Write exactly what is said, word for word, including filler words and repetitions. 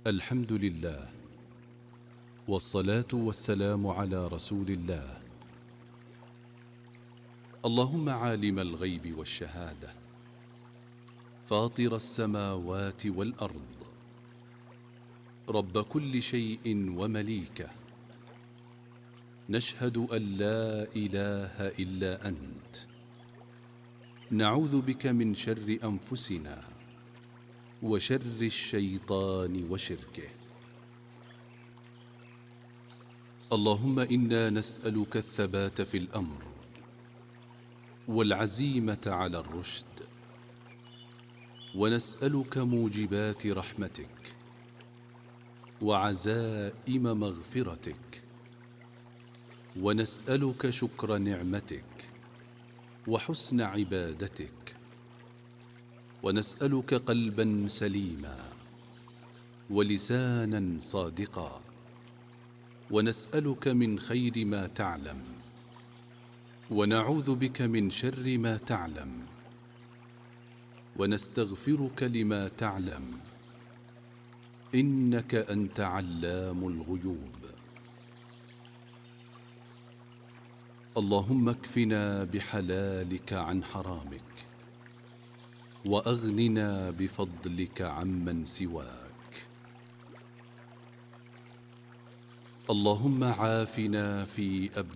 الحمد لله، والصلاة والسلام على رسول الله. اللهم عالم الغيب والشهادة، فاطر السماوات والأرض، رب كل شيء ومليكه، نشهد أن لا إله إلا أنت، نعوذ بك من شر أنفسنا وشر الشيطان وشركه. اللهم إنا نسألك الثبات في الأمر والعزيمة على الرشد، ونسألك موجبات رحمتك وعزائم مغفرتك، ونسألك شكر نعمتك وحسن عبادتك، ونسألك قلبا سليما ولسانا صادقا، ونسألك من خير ما تعلم، ونعوذ بك من شر ما تعلم، ونستغفرك لما تعلم، إنك أنت علام الغيوب. اللهم اكفنا بحلالك عن حرامك، وأغننا بفضلك عمن سواك. اللهم عافنا في أبداننا